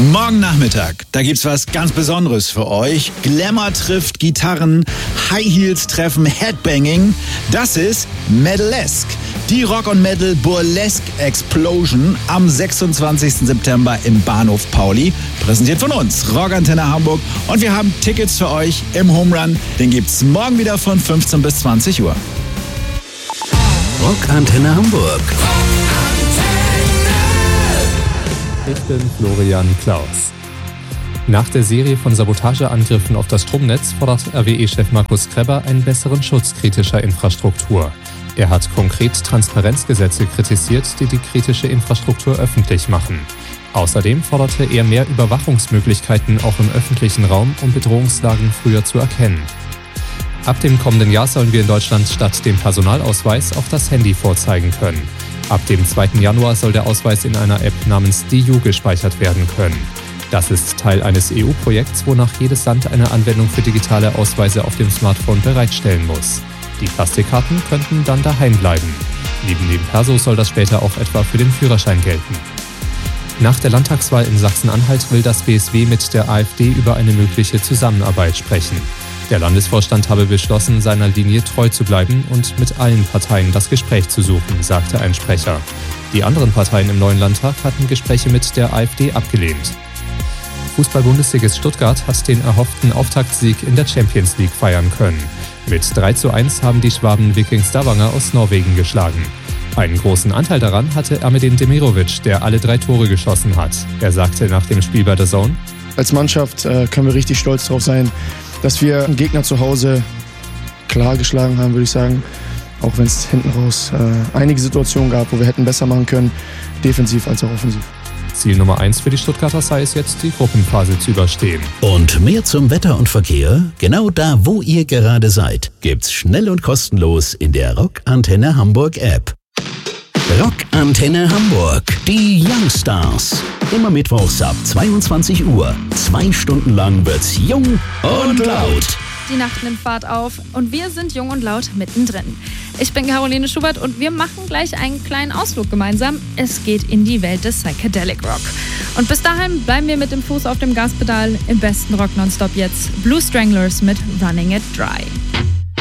Morgen Nachmittag, da gibt's was ganz Besonderes für euch. Glamour trifft Gitarren, High Heels treffen Headbanging. Das ist Metalesque. Die Rock- und Metal-Burlesque Explosion am 26. September im Bahnhof Pauli. Präsentiert von uns, Rockantenne Hamburg. Und wir haben Tickets für euch im Home Run. Den gibt's morgen wieder von 15 bis 20 Uhr. Rockantenne Hamburg. Ich bin Florian Klaus. Nach der Serie von Sabotageangriffen auf das Stromnetz fordert RWE-Chef Markus Krebber einen besseren Schutz kritischer Infrastruktur. Er hat konkret Transparenzgesetze kritisiert, die die kritische Infrastruktur öffentlich machen. Außerdem forderte er mehr Überwachungsmöglichkeiten auch im öffentlichen Raum, um Bedrohungslagen früher zu erkennen. Ab dem kommenden Jahr sollen wir in Deutschland statt dem Personalausweis auch das Handy vorzeigen können. Ab dem 2. Januar soll der Ausweis in einer App namens DiU gespeichert werden können. Das ist Teil eines EU-Projekts, wonach jedes Land eine Anwendung für digitale Ausweise auf dem Smartphone bereitstellen muss. Die Plastikkarten könnten dann daheim bleiben. Neben dem Perso soll das später auch etwa für den Führerschein gelten. Nach der Landtagswahl in Sachsen-Anhalt will das BSW mit der AfD über eine mögliche Zusammenarbeit sprechen. Der Landesvorstand habe beschlossen, seiner Linie treu zu bleiben und mit allen Parteien das Gespräch zu suchen, sagte ein Sprecher. Die anderen Parteien im neuen Landtag hatten Gespräche mit der AfD abgelehnt. Fußball-Bundesligist Stuttgart hat den erhofften Auftaktsieg in der Champions League feiern können. Mit 3:1 haben die Schwaben Viking Stavanger aus Norwegen geschlagen. Einen großen Anteil daran hatte Ermedin Demirovic, der alle 3 Tore geschossen hat. Er sagte nach dem Spiel bei The Zone: Als Mannschaft können wir richtig stolz drauf sein, dass wir einen Gegner zu Hause klar geschlagen haben, würde ich sagen. Auch wenn es hinten raus einige Situationen gab, wo wir hätten besser machen können, defensiv als auch offensiv. Ziel Nummer 1 für die Stuttgarter sei es jetzt, die Gruppenphase zu überstehen. Und mehr zum Wetter und Verkehr? Genau da, wo ihr gerade seid, gibt's schnell und kostenlos in der Rockantenne Hamburg App. Rockantenne Hamburg, die Youngstars. Immer mittwochs ab 22 Uhr. 2 Stunden lang wird's jung und laut. Die Nacht nimmt Fahrt auf und wir sind jung und laut mittendrin. Ich bin Caroline Schubert und wir machen gleich einen kleinen Ausflug gemeinsam. Es geht in die Welt des Psychedelic Rock. Und bis dahin bleiben wir mit dem Fuß auf dem Gaspedal. Im besten Rock nonstop jetzt Blue Stranglers mit Running It Dry.